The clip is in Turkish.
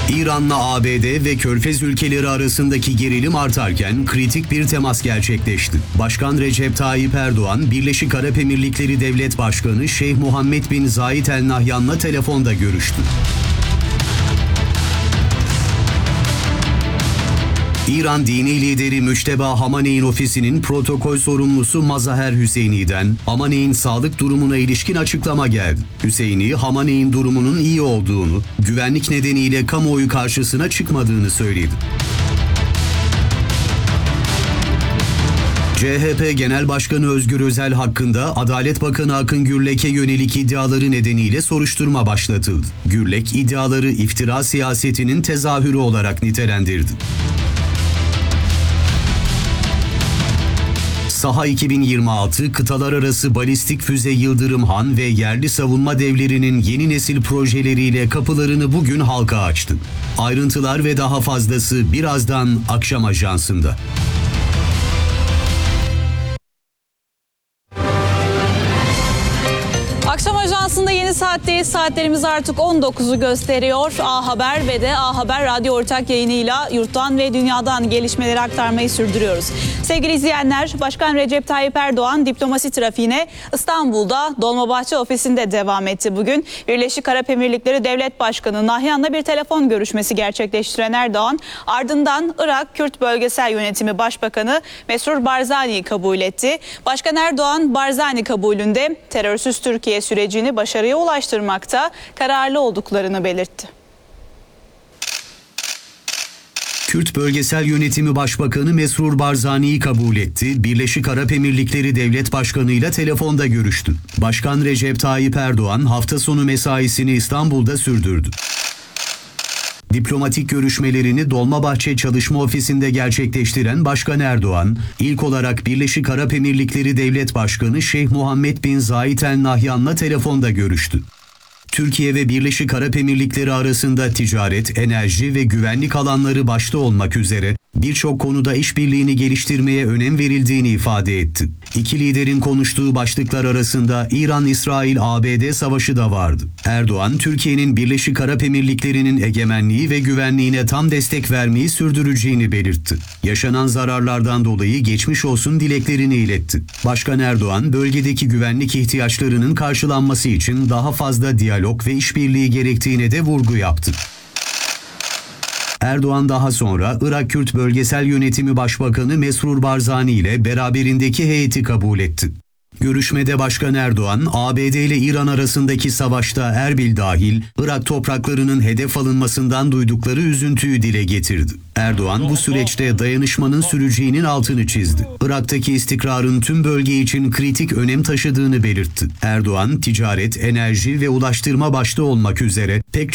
İran'la ABD ve Körfez ülkeleri arasındaki gerilim artarken kritik bir temas gerçekleşti. Başkan Recep Tayyip Erdoğan, Birleşik Arap Emirlikleri Devlet Başkanı Şeyh Muhammed bin Zayed Al Nahyan'la telefonda görüştü. İran dini lideri Müçteba Hamaney'in ofisinin protokol sorumlusu Mazaher Hüseyni'den Hamaney'in sağlık durumuna ilişkin açıklama geldi. Hüseyni, Hamaney'in durumunun iyi olduğunu, güvenlik nedeniyle kamuoyu karşısına çıkmadığını söyledi. CHP Genel Başkanı Özgür Özel hakkında Adalet Bakanı Akın Gürlek'e yönelik iddiaları nedeniyle soruşturma başlatıldı. Gürlek, iddiaları iftira siyasetinin tezahürü olarak nitelendirdi. Saha 2026, kıtalar arası balistik füze Yıldırım Han ve yerli savunma devlerinin yeni nesil projeleriyle kapılarını bugün halka açtı. Ayrıntılar ve daha fazlası birazdan Akşam Ajansı'nda. Akşam Ajansı'nda yeni saatteyiz. Saatlerimiz artık 19'u gösteriyor. A Haber ve de A Haber Radyo ortak yayınıyla yurttan ve dünyadan gelişmeleri aktarmayı sürdürüyoruz. Sevgili izleyenler, Başkan Recep Tayyip Erdoğan diplomasi trafiğine İstanbul'da Dolmabahçe ofisinde devam etti bugün. Birleşik Arap Emirlikleri Devlet Başkanı Nahyan'la bir telefon görüşmesi gerçekleştiren Erdoğan, ardından Irak Kürt Bölgesel Yönetimi Başbakanı Mesrur Barzani'yi kabul etti. Başkan Erdoğan, Barzani kabulünde terörsüz Türkiye sürecini başarıya ulaştırmakta kararlı olduklarını belirtti. Kürt Bölgesel Yönetimi Başbakanı Mesrur Barzani'yi kabul etti. Birleşik Arap Emirlikleri Devlet Başkanı ile telefonda görüştü. Başkan Recep Tayyip Erdoğan hafta sonu mesaisini İstanbul'da sürdürdü. Diplomatik görüşmelerini Dolmabahçe Çalışma Ofisi'nde gerçekleştiren Başkan Erdoğan, ilk olarak Birleşik Arap Emirlikleri Devlet Başkanı Şeyh Muhammed bin Zayed Al Nahyan'la telefonda görüştü. Türkiye ve Birleşik Arap Emirlikleri arasında ticaret, enerji ve güvenlik alanları başta olmak üzere birçok konuda işbirliğini geliştirmeye önem verildiğini ifade etti. İki liderin konuştuğu başlıklar arasında İran-İsrail-ABD savaşı da vardı. Erdoğan, Türkiye'nin Birleşik Arap Emirlikleri'nin egemenliği ve güvenliğine tam destek vermeyi sürdüreceğini belirtti. Yaşanan zararlardan dolayı geçmiş olsun dileklerini iletti. Başkan Erdoğan, bölgedeki güvenlik ihtiyaçlarının karşılanması için daha fazla diyalog ve işbirliği gerektiğine de vurgu yaptı. Erdoğan daha sonra Irak Kürt Bölgesel Yönetimi Başbakanı Mesrur Barzani ile beraberindeki heyeti kabul etti. Görüşmede Başkan Erdoğan, ABD ile İran arasındaki savaşta Erbil dahil Irak topraklarının hedef alınmasından duydukları üzüntüyü dile getirdi. Erdoğan bu süreçte dayanışmanın süreceğinin altını çizdi. Irak'taki istikrarın tüm bölge için kritik önem taşıdığını belirtti. Erdoğan, ticaret, enerji ve ulaştırma başta olmak üzere pek